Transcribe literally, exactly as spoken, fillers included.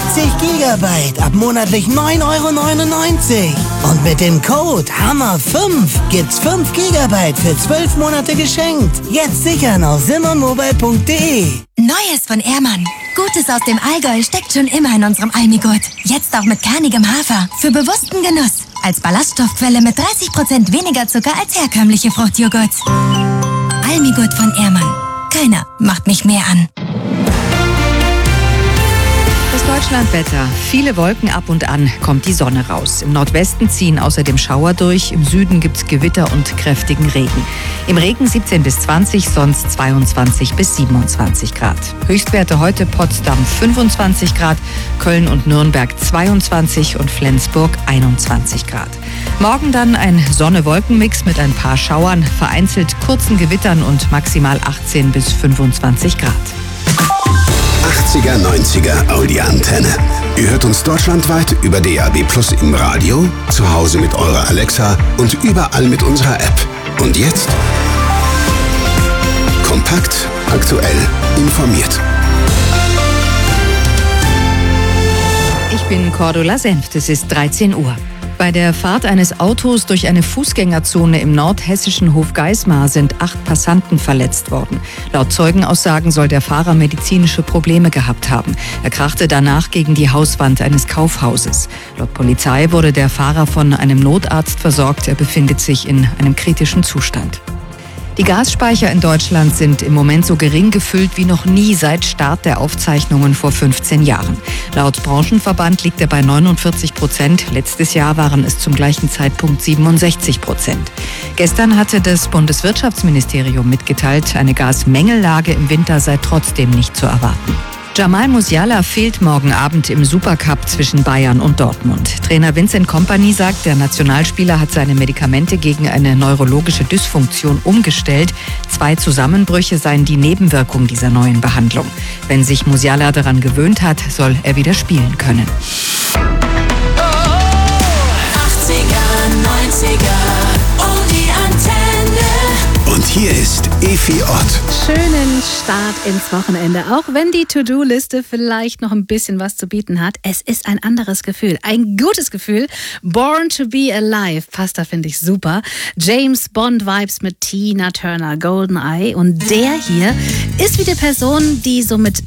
vierzig Gigabyte ab monatlich neun Euro neunundneunzig. Und mit dem Code Hammer fünf gibt's fünf Gigabyte für zwölf Monate geschenkt. Jetzt sichern auf simmermobile punkt de. Neues von Ehrmann. Gutes aus dem Allgäu steckt schon immer in unserem Almigurt. Jetzt auch mit kernigem Hafer. Für bewussten Genuss. Als Ballaststoffquelle mit dreißig Prozent weniger Zucker als herkömmliche Fruchtjoghurts. Almigurt von Ehrmann. Keiner macht mich mehr an. Das Deutschlandwetter. Viele Wolken, ab und an kommt die Sonne raus. Im Nordwesten ziehen außerdem Schauer durch. Im Süden gibt's Gewitter und kräftigen Regen. Im Regen siebzehn bis zwanzig, sonst zweiundzwanzig bis siebenundzwanzig Grad. Höchstwerte heute Potsdam fünfundzwanzig Grad, Köln und Nürnberg zweiundzwanzig und Flensburg einundzwanzig Grad. Morgen dann ein Sonne-Wolken-Mix mit ein paar Schauern, vereinzelt kurzen Gewittern und maximal achtzehn bis fünfundzwanzig Grad. achtziger, neunziger Audi-Antenne. Ihr hört uns deutschlandweit über D A B Plus im Radio, zu Hause mit eurer Alexa und überall mit unserer App. Und jetzt? Kompakt, aktuell, informiert. Ich bin Cordula Senft, es ist dreizehn Uhr. Bei der Fahrt eines Autos durch eine Fußgängerzone im nordhessischen Hofgeismar sind acht Passanten verletzt worden. Laut Zeugenaussagen soll der Fahrer medizinische Probleme gehabt haben. Er krachte danach gegen die Hauswand eines Kaufhauses. Laut Polizei wurde der Fahrer von einem Notarzt versorgt. Er befindet sich in einem kritischen Zustand. Die Gasspeicher in Deutschland sind im Moment so gering gefüllt wie noch nie seit Start der Aufzeichnungen vor fünfzehn Jahren. Laut Branchenverband liegt er bei neunundvierzig Prozent. Letztes Jahr waren es zum gleichen Zeitpunkt siebenundsechzig Prozent. Gestern hatte das Bundeswirtschaftsministerium mitgeteilt, eine Gasmängellage im Winter sei trotzdem nicht zu erwarten. Jamal Musiala fehlt morgen Abend im Supercup zwischen Bayern und Dortmund. Trainer Vincent Kompany sagt, der Nationalspieler hat seine Medikamente gegen eine neurologische Dysfunktion umgestellt. Zwei Zusammenbrüche seien die Nebenwirkung dieser neuen Behandlung. Wenn sich Musiala daran gewöhnt hat, soll er wieder spielen können. achtziger, neunziger, oh die Antenne. Und hier ist Efi Ott. Schönen Start ins Wochenende. Auch wenn die To-Do-Liste vielleicht noch ein bisschen was zu bieten hat, es ist ein anderes Gefühl. Ein gutes Gefühl. Born to be Alive. Passt da, finde ich super. James Bond-Vibes mit Tina Turner, Goldeneye. Und der hier ist wie die Person, die so mit